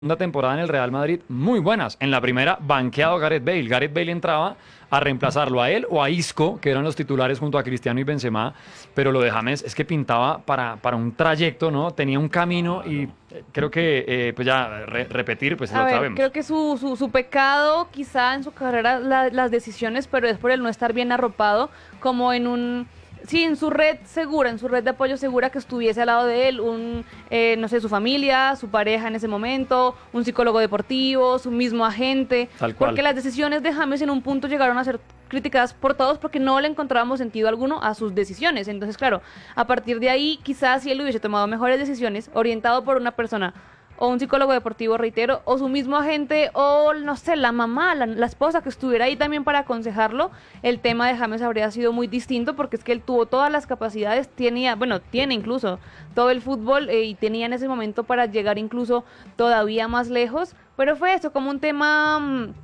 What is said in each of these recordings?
segunda temporada en el Real Madrid muy buenas. En la primera, banqueado Gareth Bale. Gareth Bale entraba a reemplazarlo a él o a Isco, que eran los titulares junto a Cristiano y Benzema, pero lo de James es que pintaba para un trayecto, ¿no? Tenía un camino y creo que, pues ya, repetir, pues lo sabemos. Creo que su pecado quizá en su carrera las decisiones, pero es por el no estar bien arropado, como en un... Sí, en su red segura, en su red de apoyo segura que estuviese al lado de él, no sé, su familia, su pareja en ese momento, un psicólogo deportivo, su mismo agente. Tal cual. Porque las decisiones de James en un punto llegaron a ser criticadas por todos porque no le encontrábamos sentido alguno a sus decisiones. Entonces, claro, a partir de ahí, quizás si él hubiese tomado mejores decisiones, orientado por una persona o un psicólogo deportivo, reitero, o su mismo agente, o no sé, la mamá, la esposa que estuviera ahí también para aconsejarlo, el tema de James habría sido muy distinto, porque es que él tuvo todas las capacidades, tiene incluso todo el fútbol, y tenía en ese momento para llegar incluso todavía más lejos, pero fue eso, como un tema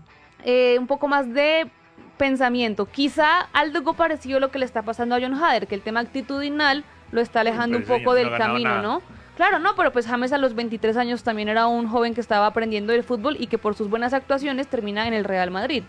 un poco más de pensamiento, quizá algo parecido a lo que le está pasando a John Hader, que el tema actitudinal lo está alejando un poco del camino, ¿no? Claro, no, pero pues James a los 23 años también era un joven que estaba aprendiendo el fútbol y que por sus buenas actuaciones termina en el Real Madrid.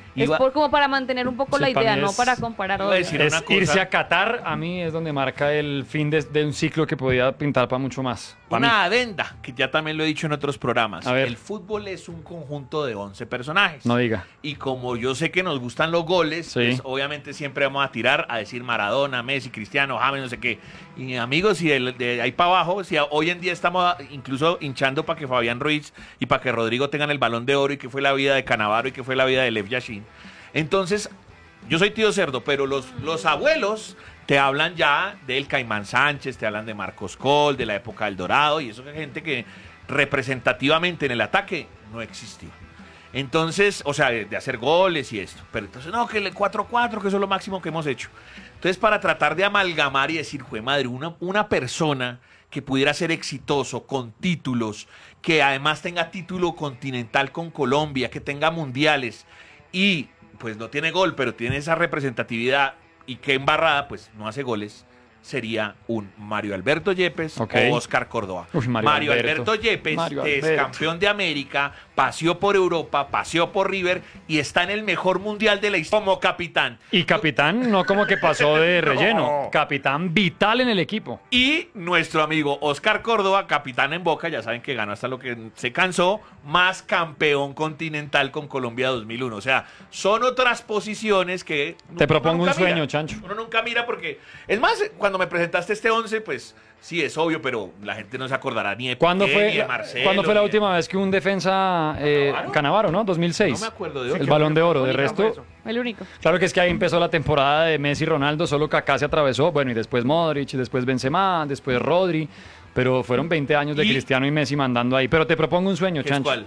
Como para mantener un poco la idea, no para comparar. Es irse a Qatar, a mí es donde marca el fin de un ciclo que podía pintar para mucho más. Una adenda, que ya también lo he dicho en otros programas. A ver. El fútbol es un conjunto de 11 personajes. No diga. Y como yo sé que nos gustan los goles, Sí. pues obviamente siempre vamos a tirar a decir Maradona, Messi, Cristiano, James, no sé qué. Y amigos, si de ahí para abajo, si hoy en día estamos incluso hinchando para que Fabián Ruiz y para que Rodrigo tengan el Balón de Oro y que fue la vida de Cannavaro y que fue la vida de Lev Yashin. Entonces, yo soy tío Cerdo, pero los abuelos te hablan ya del Caimán Sánchez, te hablan de Marcos Col, de la época del Dorado, y eso es gente que representativamente en el ataque no existió. Entonces, o sea, de hacer goles y esto. Pero entonces, no, que el 4-4, que eso es lo máximo que hemos hecho. Entonces, para tratar de amalgamar y decir, jue madre, una persona que pudiera ser exitoso, con títulos, que además tenga título continental con Colombia, que tenga mundiales, y pues no tiene gol, pero tiene esa representatividad, y que embarrada, pues no hace goles, sería un Mario Alberto Yepes o Oscar Córdoba. Mario Alberto Yepes es campeón de América, paseó por Europa, paseó por River y está en el mejor mundial de la historia como capitán. Y capitán no como que pasó de relleno, capitán vital en el equipo. Y nuestro amigo Oscar Córdoba, capitán en Boca, ya saben que ganó hasta lo que se cansó, más campeón continental con Colombia 2001. O sea, son otras posiciones que... Te propongo un sueño, Chancho. Uno nunca mira porque... Es más, cuando me presentaste este 11, pues sí, es obvio, pero la gente no se acordará ni de Piqué, ni de Marcelo. ¿Cuándo fue la última vez que un defensa Cannavaro, ¿no? 2006. No me acuerdo de otro. El Balón de Oro, de resto... El único. Claro que es que ahí empezó la temporada de Messi y Ronaldo, solo Kaká se atravesó, bueno, y después Modric, y después Benzema, después Rodri, pero fueron 20 años de Cristiano y Messi mandando ahí. Pero te propongo un sueño, Chancho. ¿Cuál?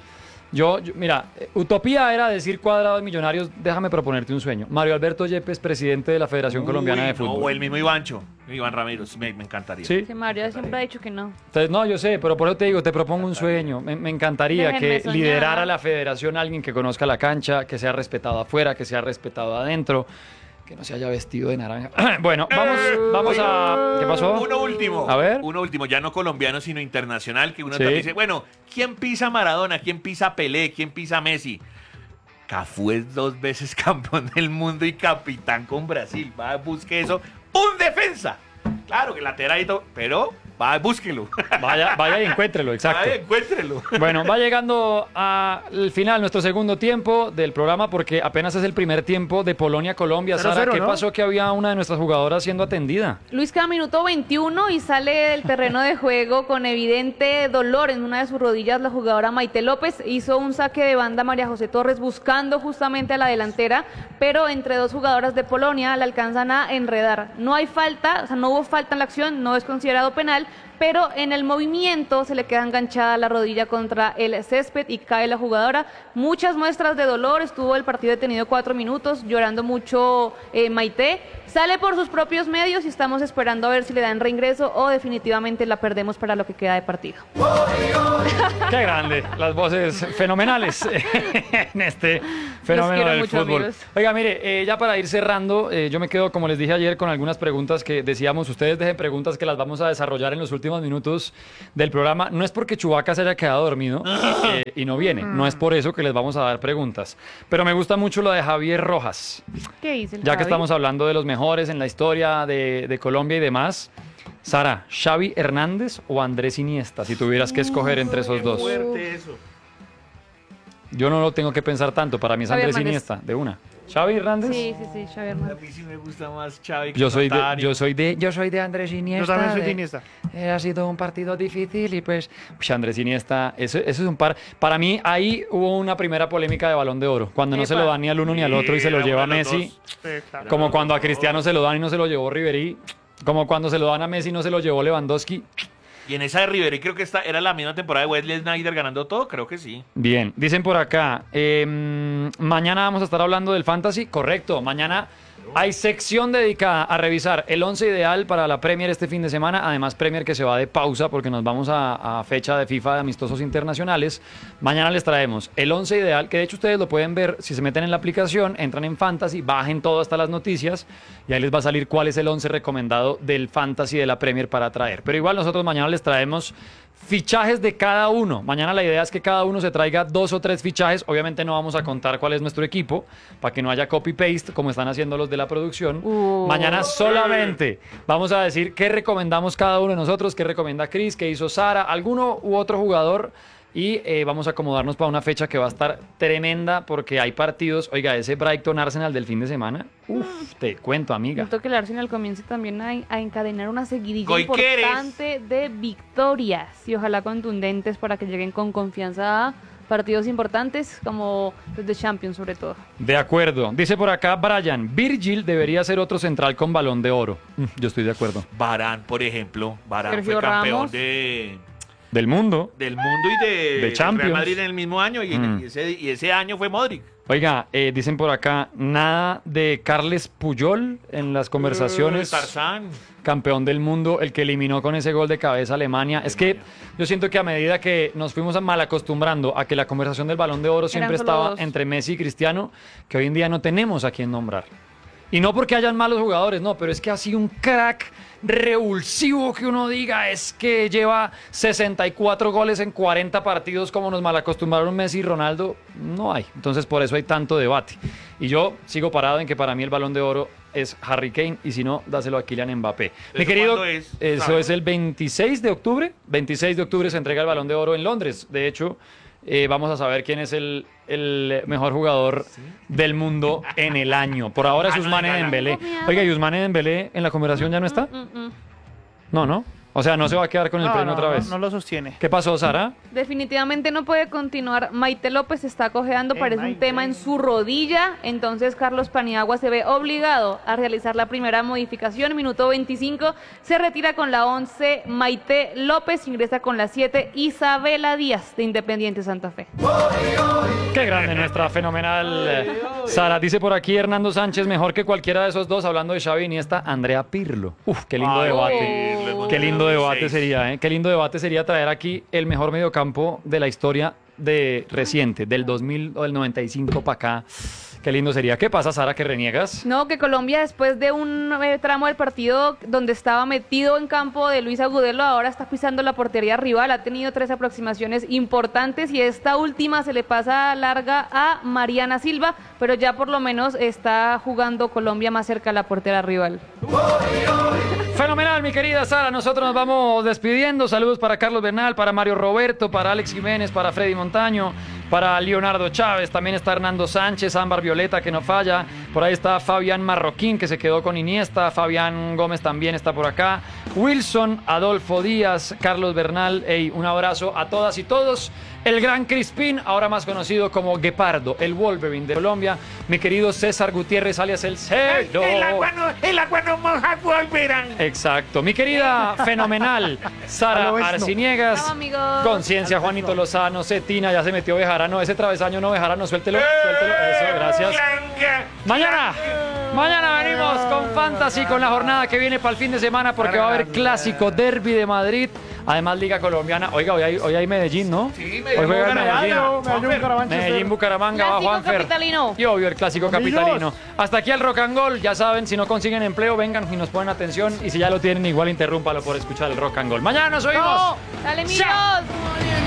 Mira, utopía era decir Cuadrado de Millonarios, déjame proponerte un sueño. Mario Alberto Yepes, presidente de la Federación Colombiana de Fútbol. O el mismo Iván Ramiro, me encantaría. Sí. Que Mario siempre ha dicho que no. Entonces, no, yo sé, pero por eso te digo, te propongo un sueño. Me encantaría Déjenme que soñar. liderara la federación alguien que conozca la cancha, que sea respetado afuera, que sea respetado adentro, que no se haya vestido de naranja. Bueno, vamos a... ¿Qué pasó? Uno último. A ver. Uno último, ya no colombiano, sino internacional, que uno Sí. también dice, bueno, ¿quién pisa Maradona? ¿Quién pisa Pelé? ¿Quién pisa Messi? Cafú es 2 veces campeón del mundo y capitán con Brasil. Va, busque eso. ¡Un defensa! Claro, que lateral, pero va, búsquelo. Vaya y encuéntrelo, exacto. Vaya, encuéntrelo. Bueno, va llegando al final nuestro segundo tiempo del programa porque apenas es el primer tiempo de Polonia-Colombia. Sara, ¿qué pasó? Que había una de nuestras jugadoras siendo atendida. Luis queda minuto 21 y sale del terreno de juego con evidente dolor en una de sus rodillas. La jugadora Maite López hizo un saque de banda María José Torres buscando justamente a la delantera, pero entre dos jugadoras de Polonia la alcanzan a enredar. No hay falta, o sea, no hubo falta en la acción, no es considerado penal, pero en el movimiento se le queda enganchada la rodilla contra el césped y cae la jugadora. Muchas muestras de dolor, estuvo el partido detenido 4 minutos, llorando mucho Maite. Sale por sus propios medios y estamos esperando a ver si le dan reingreso o definitivamente la perdemos para lo que queda de partido. ¡Qué grande! Las voces fenomenales en este Fenómeno quiero del mucho, fútbol. amigos. Oiga, mire, ya para ir cerrando, yo me quedo, como les dije ayer, con algunas preguntas que decíamos. Ustedes dejen preguntas que las vamos a desarrollar en los últimos minutos del programa. No es porque Chewbacca se haya quedado dormido y no viene. No es por eso que les vamos a dar preguntas. Pero me gusta mucho lo de Javier Rojas. ¿Qué dice el Ya que Javi? estamos hablando de los mejores en la historia de Colombia y demás. Sara, ¿Xavi Hernández o Andrés Iniesta? Si tuvieras que escoger entre esos dos. Fuerte eso. Yo no lo tengo que pensar tanto. Para mí es Xavi Andrés Hernández. Iniesta, de una. ¿Xavi Hernández? Sí, Xavi A Hernández. mí sí me gusta más Xavi que Yo soy Notario. de Andrés Iniesta. Yo también soy de Iniesta. Ha sido un partido difícil y pues Andrés Iniesta, eso es un par. Para mí ahí hubo una primera polémica de Balón de Oro, cuando no se lo Epa. dan ni al uno ni al otro y se lo Era lleva uno de los Messi, dos. Sí, claro. como cuando a Cristiano se lo dan y no se lo llevó Ribery, como cuando se lo dan a Messi y no se lo llevó Lewandowski. Y en esa de Ribery creo que era la misma temporada de Wesley Sneijder ganando todo, creo que sí. Bien, dicen por acá, mañana vamos a estar hablando del Fantasy, correcto, mañana hay sección dedicada a revisar el 11 ideal para la Premier este fin de semana, además Premier que se va de pausa porque nos vamos a fecha de FIFA de amistosos internacionales. Mañana les traemos el 11 ideal, que de hecho ustedes lo pueden ver si se meten en la aplicación, entran en Fantasy, bajen todo hasta las noticias y ahí les va a salir cuál es el 11 recomendado del Fantasy de la Premier para traer. Pero igual nosotros mañana les traemos fichajes de cada uno. Mañana la idea es que cada uno se traiga 2 o 3 fichajes. Obviamente no vamos a contar cuál es nuestro equipo para que no haya copy-paste como están haciendo los de la producción. Mañana solamente vamos a decir qué recomendamos cada uno de nosotros, qué recomienda Chris, qué hizo Sara, alguno u otro jugador. Y vamos a acomodarnos para una fecha que va a estar tremenda porque hay partidos. Oiga, ese Brighton Arsenal del fin de semana. Uf, te cuento, amiga. Siento que el Arsenal comience también a encadenar una seguidilla Goiqueres. importante de victorias y ojalá contundentes para que lleguen con confianza a partidos importantes como los de Champions sobre todo. De acuerdo. Dice por acá Brian, Virgil debería ser otro central con Balón de Oro. Yo estoy de acuerdo. Varane, por ejemplo. Varane Sergio fue campeón Ramos. Del mundo. del mundo y de Champions. Real Madrid en el mismo año y ese año fue Modric. Oiga, dicen por acá, nada de Carles Puyol en las conversaciones. Tarzán. Campeón del mundo, el que eliminó con ese gol de cabeza a Alemania. Es que yo siento que a medida que nos fuimos mal acostumbrando a que la conversación del Balón de Oro siempre solo estaba dos. entre Messi y Cristiano, que hoy en día no tenemos a quien nombrar. Y no porque hayan malos jugadores, no, pero es que así un crack revulsivo que uno diga es que lleva 64 goles en 40 partidos como nos malacostumbraron Messi y Ronaldo, no hay. Entonces por eso hay tanto debate. Y yo sigo parado en que para mí el Balón de Oro es Harry Kane y si no, dáselo a Kylian Mbappé. Mi ¿Eso querido, cuándo es? eso ¿Sabes? es el 26 de octubre. 26 de octubre se entrega el Balón de Oro en Londres. De hecho, vamos a saber quién es el mejor jugador del mundo en el año. Por ahora es Ah, no, Ousmane gana. Dembélé. Oiga, ¿y Ousmane Dembélé en la conversación ya no está? No, ¿no? O sea, no se va a quedar con el premio otra vez. No lo sostiene. ¿Qué pasó, Sara? Definitivamente no puede continuar. Maite López está cojeando, parece un Maite. tema en su rodilla. Entonces Carlos Paniagua se ve obligado a realizar la primera modificación. Minuto 25. Se retira con la 11 Maite López. Ingresa con la 7 Isabela Díaz de Independiente Santa Fe. Qué grande nuestra fenomenal Sara. Dice por aquí Hernando Sánchez, mejor que cualquiera de esos dos. Hablando de Xavi Iniesta, Andrea Pirlo. Uf, qué lindo Ay, debate. Pirlo, Qué lindo debate 2006. sería, ¿eh? Qué lindo debate sería traer aquí el mejor mediocampo de la historia de reciente, del 2000 o del 95 para acá. Qué lindo sería. ¿Qué pasa, Sara, que reniegas? No, que Colombia después de un tramo del partido donde estaba metido en campo de Luis Agudelo, ahora está pisando la portería rival, ha tenido 3 aproximaciones importantes y esta última se le pasa larga a Mariana Silva, pero ya por lo menos está jugando Colombia más cerca a la portera rival. Fenomenal, mi querida Sara. Nosotros nos vamos despidiendo. Saludos para Carlos Bernal, para Mario Roberto, para Alex Jiménez, para Freddy Montaño, para Leonardo Chávez. También está Hernando Sánchez, Ámbar Violeta, que no falla. Por ahí está Fabián Marroquín, que se quedó con Iniesta. Fabián Gómez también está por acá. Wilson, Adolfo Díaz, Carlos Bernal. Ey, un abrazo a todas y todos. El gran Crispín, ahora más conocido como Guepardo, el Wolverine de Colombia. Mi querido César Gutiérrez, alias el Celo. El agua no moja Wolverine. Exacto. Mi querida fenomenal Sara A lo besno. Arciniegas. Chao, amigos. Conciencia, Juanito Lozano, Cetina, ya se metió Bejarano. Ese travesaño no, Bejarano, suéltelo. Eso, gracias. Mañana venimos con Fantasy, con la jornada que viene para el fin de semana, porque va a haber clásico derby de Madrid. Además, Liga Colombiana. Oiga, hoy hay Medellín, ¿no? Sí, Hoy juega el Medellín. Medellín, Bucaramanga, va Clásico Juanfer. capitalino. Y obvio el clásico Millos. capitalino. Hasta aquí el Rock and Roll. Ya saben, si no consiguen empleo, vengan y nos ponen atención. Y si ya lo tienen, igual interrúmpalo por escuchar el Rock and Roll. Mañana nos oímos. Dale, Millos.